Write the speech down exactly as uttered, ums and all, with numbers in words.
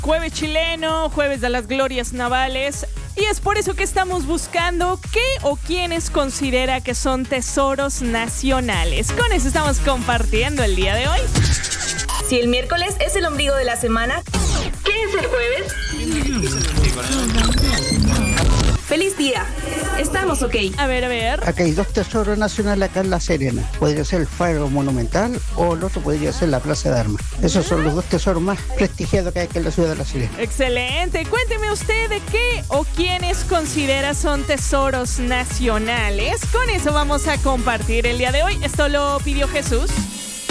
Jueves chileno, jueves de las glorias navales. Y es por eso que estamos buscando qué o quiénes considera que son tesoros nacionales. Con eso estamos compartiendo el día de hoy. Si el miércoles es el ombligo de la semana, ¿qué es el jueves? ¡Feliz día! Estamos ok. A ver, a ver. Acá hay dos tesoros nacionales acá en La Serena. Podría ser el Faro Monumental o el otro podría ser la Plaza de Armas. Esos son los dos tesoros más prestigiados que hay aquí en la ciudad de La Serena. Excelente. Cuénteme usted de qué o quiénes considera son tesoros nacionales. Con eso vamos a compartir el día de hoy. Esto lo pidió Jesús.